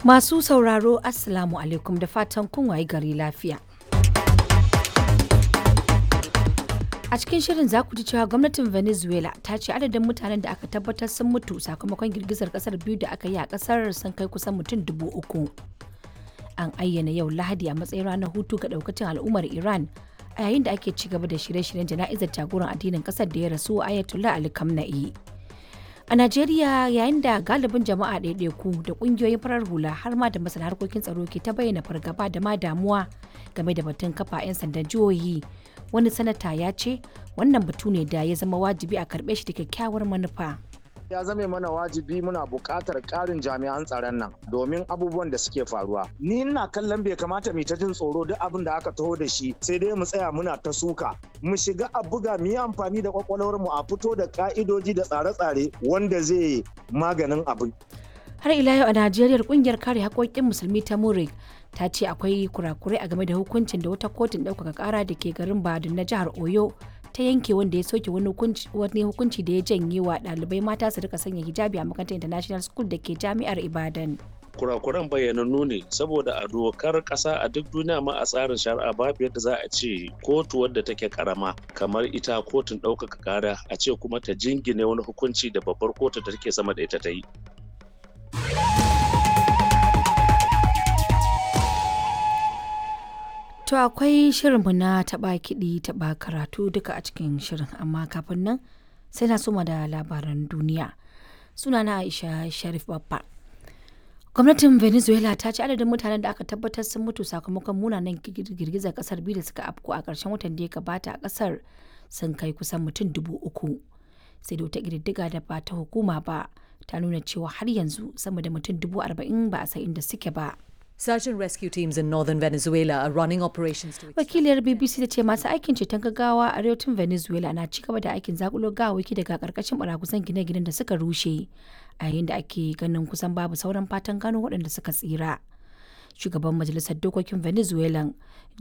Masu sauraro Assalamu alaikum da fatan kun wayi gari lafiya. A cikin shirin za ku ji cewa gwamnatin Venezuela ta ce adadin mutanen da aka tabbatar sun mutu sakamakon girgizar kasar biyu da aka yi a kasar sun kai kusan mutum 3,000. An ayyana yau Lahadi a matsayin ranar hutu ga daukacin al'ummar Iran a yayin da ake ci gaba da shirye-shiryen jana'izar jagoran addinin kasar da ya rasu Ayatollah Ali Khamenei. A Najeriya yayin da galibin jama'a ɗaiɗaiku da ƙungiyoyin farar hula har ma da masana harkokin tsaro ke ta bayyana fargaba da ma damuwa game da batun kafa 'yan sandan jihohi, wani sanata ya ce wannan batu ne da ya zama wajibi a karɓe shi da kyakkyawar manufa. Ya zame mana wajibi muna buƙatar ƙarin jami'an tsaron nan domin abubuwan da suke faruwa. Ni ina kallon bai kamata mu ta jin tsoro duk abin da aka taho da shi sai dai mu tsaya muna ta suka. Mu shiga a buga mu yi amfani da kwakwalwar mu a fito da ka'idoji da tsare-tsare wanda zai maganin abin. Har ila yau a Najeriya kungiyar kare haƙoƙin musulmi ta Murik ta ce akwai kurakurai a game da hukuncin da wata kotun ɗaukaka ƙara da ke garin Badun na jihar Oyo ta yanke wanda ya soke wani hukunci da ya janye wa ɗalibai mata su rika sanya hijabi a makarantar International School da ke jami'ar Ibadan. Kurakuran bayyanannu ne saboda a dokar ƙasa a duk duniya ma a tsarin shari'a babu yadda za a ce kotu wadda take karama kamar ita kotun ɗaukaka ƙara a ce kuma ta jingine wani hukunci da babbar kotu da take sama da ita ta yi. To akwai shirinmu na taɓa kiɗi taɓa karatu duka a cikin shirin amma kafin nan sai na soma da labaran duniya. Sunana Aisha Sharif Babba. Gwamnatin Venezuela ta ce adadin mutanen da aka tabbatar sun mutu sakamakon munanan girgizar kasar biyu da suka afko a ƙarshen watan da ya gabata a ƙasar sun kai kusan mutum 3,000. Sai da wata ƙididdiga da ba ta hukuma ba ta nuna cewa har yanzu sama da mutum 40,000 ba a san inda suke ba. Search and rescue teams in northern Venezuela are running operations to Wakiliyar BBC ta ce masu aikin ceton gaggawa a arewacin Venezuela na ci gaba da aikin zakulo gawaki daga karkashin barakusan gine-ginen da suka rushe a yayin da ake ganin kusan babu sauran fatan gano waɗanda suka tsira. Shugaban Majalisar Dokokin Venezuela